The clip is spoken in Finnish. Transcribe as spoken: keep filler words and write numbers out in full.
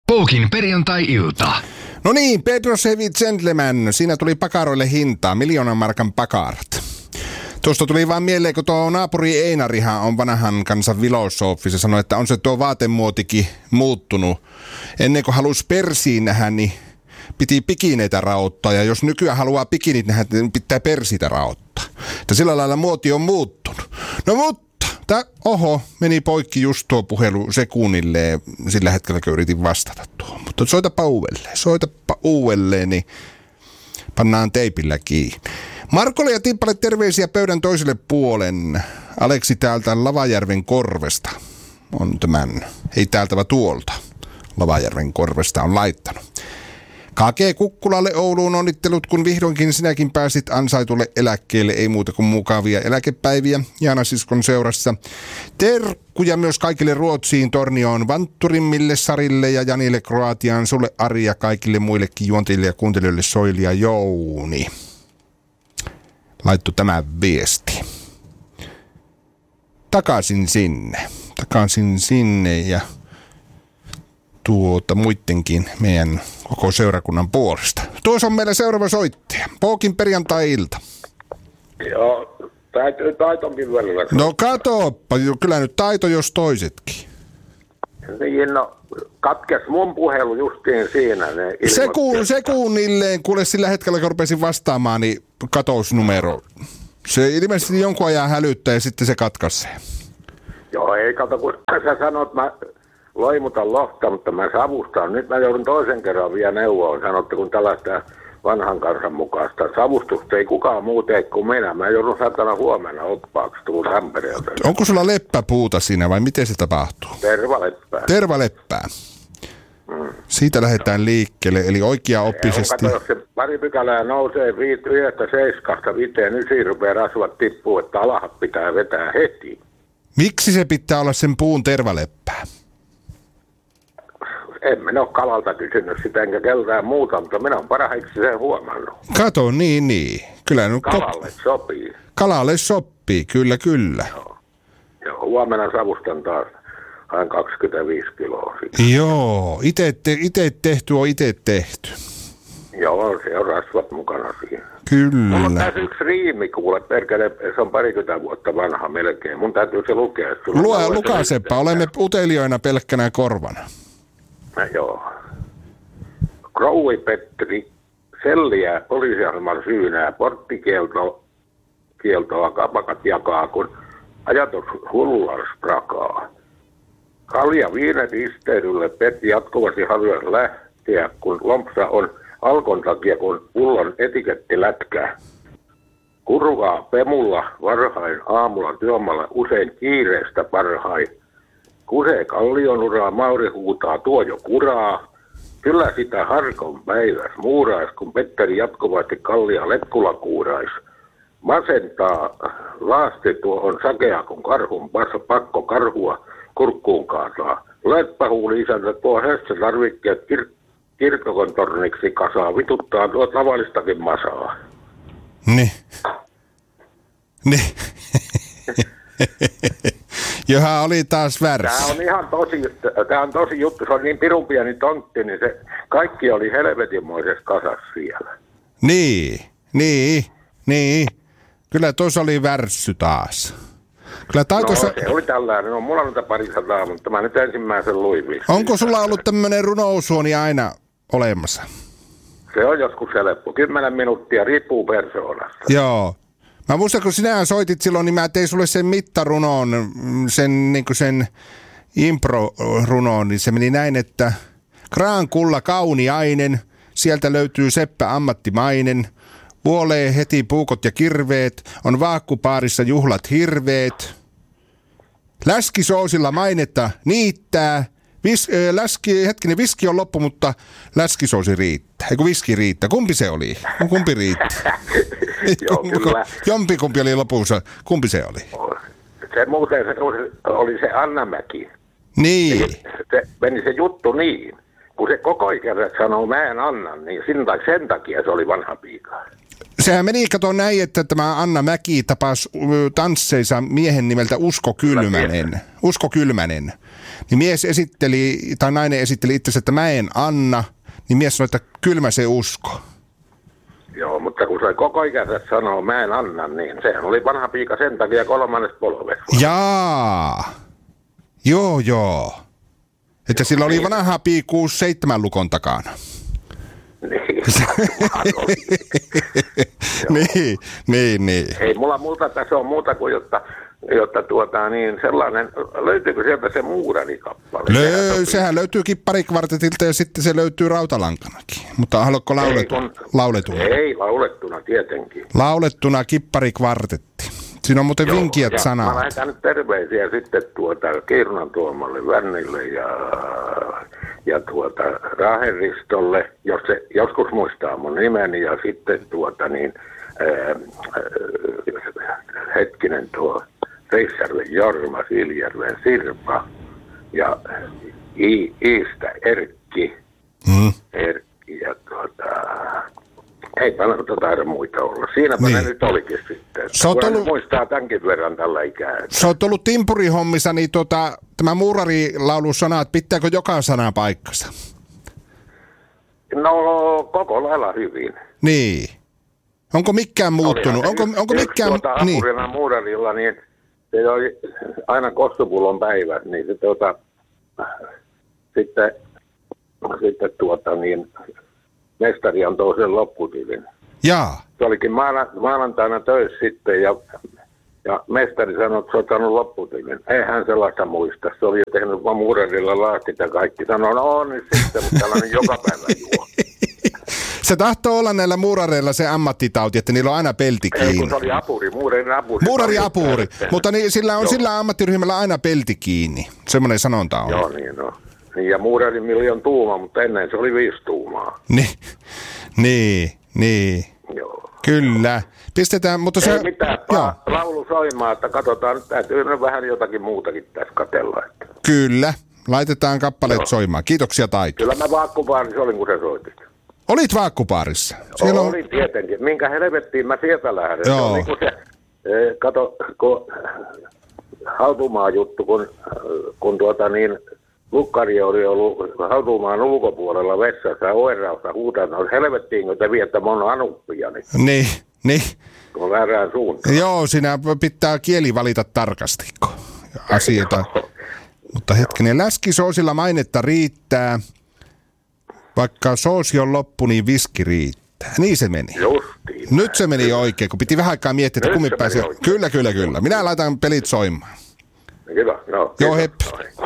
Poukin perjantai-ilta. No niin, Pedro's Heavy Gentleman. Siinä tuli pakaroille hintaa, miljoonan markan pakarat. Tuosta tuli vaan mieleen, kun tuo naapuri Einarihan on vanhan kansan filosofi. Se sanoi, että on se tuo vaatemuotikin muuttunut. Ennen kuin halusi persiin nähdä, niin piti pikineitä raottaa. Ja jos nykyään haluaa pikinit nähdä, niin pitää persiitä raottaa. Että sillä lailla muoti on muuttunut. No mutta, tää, oho, meni poikki just tuo puhelu sekunnilleen sillä hetkellä, kun yritin vastata tuohon. Mutta soitapa uudelleen, soitapa uudelleen, niin pannaan teipillä kiinni. Markolle ja Timppalle terveisiä pöydän toiselle puolen. Aleksi täältä Lavajärven Korvesta on tämän, ei täältä vaan tuolta Lavajärven Korvesta on laittanut. Kake Kukkulalle Ouluun onnittelut, kun vihdoinkin sinäkin pääsit ansaitulle eläkkeelle. Ei muuta kuin mukavia eläkepäiviä Jaana siskon seurassa. Terkkuja myös kaikille Ruotsiin, Tornioon, Vantturimmille, Sarille ja Janille Kroatiaan, sulle Ari ja kaikille muillekin juontajille ja kuuntelijoille Soili ja Jouni. Laittu tämä viesti. Takaisin sinne. Takaisin sinne ja tuota muittenkin meidän koko seurakunnan puolesta. Tuossa on meillä seuraava soittaja. Poukin perjantai-ilta. Joo, täytyy taitonkin välillä. No katoppa, kyllä nyt taito jos toisetkin. Niin, no katkes mun puhelu justiin siinä. Sekuun, sekunnilleen, kuule sillä hetkellä kun rupesin vastaamaan, niin katous numero. Se ilmeisesti jonkun ajan hälyttää ja sitten se katkaisee. Joo, ei kato, kun sä sanot, mä loimutan lohta, mutta mä savustan. Nyt mä joudun toisen kerran vielä neuvoon. Sanotte, kun tällaista vanhan kansan mukaista savustusta ei kukaan muu tee kuin minä. Mä joudun satana huomenna oppaaksi tullut Tampereelta. Onko sulla leppäpuuta siinä vai miten se tapahtuu? Tervaleppää. Tervaleppää. Mm. Siitä lähdetään liikkeelle, eli oikea-oppisesti. Kato, jos se pari pykälää nousee viidestä seiskasta viiteen ysiin, rupeaa rasvat tippuu, että alahat pitää vetää heti. Miksi se pitää olla sen puun tervaleppää? En minä ole kalalta kysynyt sitä enkä keltään muuta, mutta minä olen parhaiksi sen huomannut. Kato, niin, niin. Kyllä nyt kalalle ko- sopii. Kalalle sopii, kyllä, kyllä. Joo, Joo huomenna savustan taas aina kaksikymmentäviisi kiloa. Siitä. Joo, ite, te, ite tehty on ite tehty. Joo, se on rasvat mukana siinä. Kyllä. Mulla on tässä yksi riimi, kuule, perkele, se on parikymmentä vuotta vanha melkein. Mun täytyy se lukea. Lue, lukaisepa, olemme utelijoina pelkkänä korvana. No, joo. Krouvi Petteri, selliä poliisiarman syynää, porttikielto, kieltoa kapakat jakaa, kun ajatus hullars prakaa. Kalja viinet isteilylle Petti jatkuvasti haluaa lähteä, kun lompsa on alkon takia, kun pullon etiketti lätkää. Kurvaa pemulla varhain aamulla työmaalla usein kiireestä parhain. Kusee kallionuraa, Mauri huutaa, tuo jo kuraa. Kyllä sitä harkon päiväs muurais, kun Petteri jatkuvasti kallia letkula kuurais. Masentaa laasti tuohon sakea, kun karhun pakko karhua kurkkuun kaataa. Leppähuuli isäntä tuo hössä tarvikkeet kir- kirkokon torniksi kasaa. Vituttaa tuo tavallistakin masaa. Niin. Niin. Johan oli taas värssi. Tämä on ihan tosi, tämä on tosi juttu. Se on niin pirun pieni tontti, niin se kaikki oli helvetinmoisessa kasassa siellä. Niin, niin, niin. Kyllä tuossa oli värssy taas. Kyllä taitossa... No se oli tällainen. No mulla on niitä parisataa, mutta mä nyt ensimmäisen luin. Onko sulla ollut tämmöinen runousuoni aina olemassa? Se on joskus helppo. Kymmenen minuuttia, riippuu persoonasta. Joo. Mä muistan, kun sinä soitit silloin, niin mä tein sulle sen mittarunoon, sen, niin kuin sen impro-runoon, niin se meni näin, että Kraankulla kauniainen, sieltä löytyy seppä ammattimainen, vuolee heti puukot ja kirveet, on vaakkupaarissa juhlat hirveet, läskisoosilla mainetta niittää, vis, äh, läski, hetkinen, viski on loppu, mutta läskisoosi riittää, eikö viski riittää, kumpi se oli, kumpi riittää? Joo, kyllä. Jompikumpi oli lopussa. Kumpi se oli? Se muuten se oli se Annamäki. Niin. Se, se meni se juttu niin. Kun se koko ikänsä sanoo mä en anna, niin sen, sen takia se oli vanha piika. Sehän meni, kato näin, että tämä Anna Mäki tapasi tansseissa miehen nimeltä Usko Kylmänen. Usko Kylmänen. niin mies esitteli, tai nainen esitteli itse, että mä en anna, niin mies sanoi, että kyllä mä se usko. Joo, mutta kun se koko ikänsä sanoo, mä en anna, niin sehän oli vanha piika sen takia kolmannesta polvesta. Jaa. Joo, joo. Että sillä oli vanha piikuus seitsemän lukon takana. Niin, niin, niin, niin. Ei mulla muuta tässä on muuta kuin, jotta, jotta tuota, niin sellainen, löytyykö sieltä se muurarikappale? Löy, sehän löytyy Kipparikvartetilta ja sitten se löytyy rautalankanakin. Mutta haluatko lauletu, ei, kun, laulettuna? Ei, laulettuna tietenkin. Laulettuna Kipparikvartetti. Siinä on muuten Joo, vinkiät ja sanat. Mä lähetän nyt terveisiä sitten tuota Kiirunan Tuomalle, Värnille ja, ja tuota Raahen Ristolle, jos se joskus muistaa mun nimeni, ja sitten tuota niin, ää, hetkinen tuo Reissjärven Jorma, Siljärven Sirpa ja I, Iistä Erkki, Mm. Erkki ja tuota... Eipä noita taida muita olla. Siinäpä niin. Ne nyt olikin sitten. Kun ollut... muistaa tämänkin verran tällä ikää. Että... Sä oot ollut timpurihommissa, niin tota, tämä muurarilaulun sanat, pitääkö joka sana paikkansa? No, koko lailla hyvin. Niin. Onko mikään muuttunut? Onko, onko yksi mikään... Tuota, niin. apurina muurarilla, niin se oli aina Kostopullon päivät, niin se tuota, sitten, sitten tuota niin... Mestari antoi sen lopputilin. Jaa. Se olikin maanantaina töissä sitten ja, ja mestari sanoi, että se on saanut lopputilin. Ei hän sellaista muista. Se oli tehnyt vaan muurarilla laastit ja kaikki. Sanoi, no on niin sitten, mutta tällainen joka päivä juo. Se tahtoo olla näillä muurareilla se ammattitauti, että niillä on aina pelti kiinni. Ei, kun se oli apuri, muurarin apuri. Muurari apuri, mutta niin, sillä on Joo. sillä ammattiryhmällä aina pelti kiinni. Semmoinen sanonta on. Joo, niin no. Niin, ja muurarin miljoon tuuma, mutta ennen se oli viisi tuumaa. Niin, niin, niin. Joo. Kyllä. Pistetään, mutta se... Ei mitään, pa- laulu soimaan, että katsotaan, nyt täytyy nyt vähän jotakin muutakin tässä katsella. Että. Kyllä, laitetaan kappaleet Joo. soimaan. Kiitoksia Taito. Kyllä mä Vaakkupaarissa olin, kun se soitit. Olit Vaakkupaarissa? Siellä on... Olin tietenkin. Minkä helvettiin mä sieltä lähden. Joo. Se on niin kuin se, eh, kato, kun Hautumaa juttu, kun, kun tuota niin... Lukkari oli ollut Hautumaan ulkopuolella vessassa ja oerausta huutanut, helvettiinkö te viettä mon anuppia, niin, niin, niin. Kun väärään suuntaan. Joo, siinä pitää kieli valita tarkasti asioita. Mutta hetkinen, läskisoosilla mainetta riittää, vaikka soosi on loppu, niin viski riittää. Niin se meni. Justiin. Nyt se meni oikein, kun piti vähän aikaa miettiä, että kummin pääsee. Kyllä, kyllä, kyllä. Minä laitan pelit soimaan. Kyllä, no. Joo, hepp.